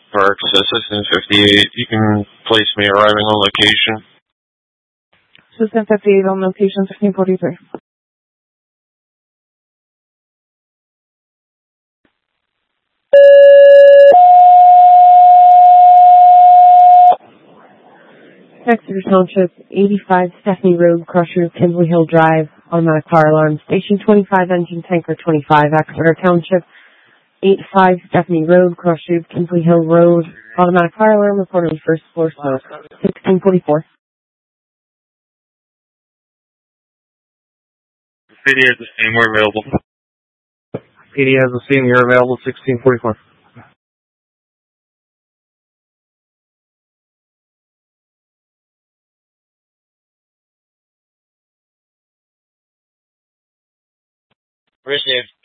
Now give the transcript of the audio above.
Parks, Assistant 58. You can place me arriving on location. Assistant 58 on location 1643. Exeter Township, 85 Stephanie Road, Crush Roof, Kinsley Hill Drive, automatic fire alarm. Station 25, engine tanker 25, Exeter Township, 85 Stephanie Road, Crush Roof, Kinsley Hill Road, automatic fire alarm, reportedly first floor smoke. 1644. PD has the same, we're available. PD has the same, you're available 1644. Received.